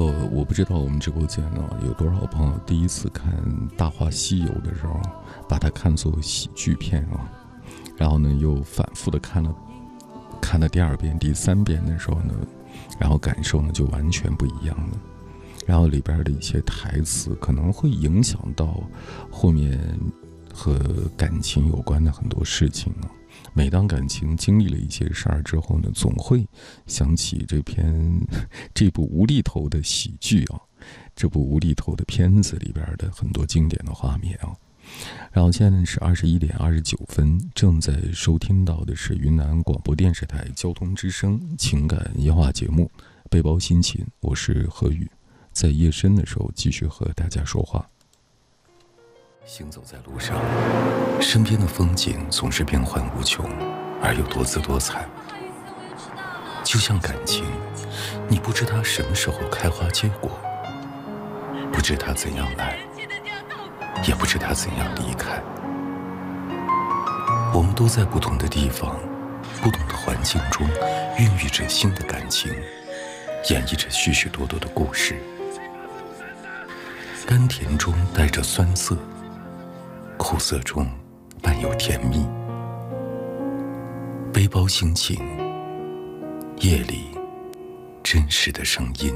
我不知道我们直播间呢有多少朋友第一次看《大话西游》的时候，把它看作喜剧片啊，然后呢又反复的看了第二遍、第三遍的时候呢，然后感受呢就完全不一样了。然后里边的一些台词可能会影响到后面和感情有关的很多事情啊。每当感情经历了一些事儿之后呢，总会想起这部无厘头的喜剧啊，这部无厘头的片子里边的很多经典的画面啊。然后现在是21点29分，正在收听到的是云南广播电视台交通之声情感夜话节目《背包心情》，我是何宇，在夜深的时候继续和大家说话。行走在路上，身边的风景总是变幻无穷，而又多姿多彩。就像感情，你不知它什么时候开花结果，不知它怎样来，也不知它怎样离开。我们都在不同的地方、不同的环境中，孕育着新的感情，演绎着许许多多的故事。甘甜中带着酸涩，苦涩中伴有甜蜜。背包心情，夜里真实的声音。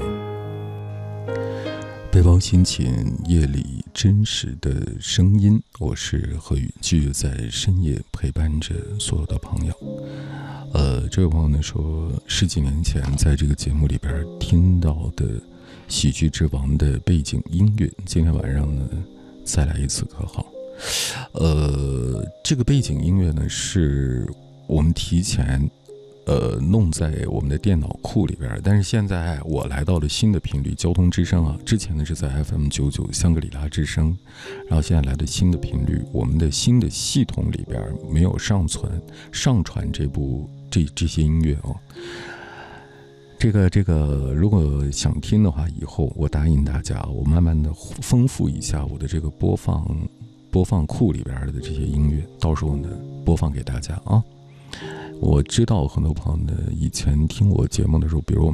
背包心情，夜里真实的声音。我是何宇，继续在深夜陪伴着所有的朋友。这位朋友呢说，10几年前在这个节目里边听到的喜剧之王的背景音乐，今天晚上呢再来一次可好？这个背景音乐呢是我们提前弄在我们的电脑库里边，但是现在我来到了新的频率交通之声啊，之前呢是在 FM99 香格里拉之声，然后现在来的新的频率，我们的新的系统里边没有上传这些音乐哦。这个如果想听的话，以后我答应大家，我慢慢的丰富一下我的这个播放库里边的这些音乐，到时候呢播放给大家啊。我知道很多朋友呢以前听我节目的时候，比如我们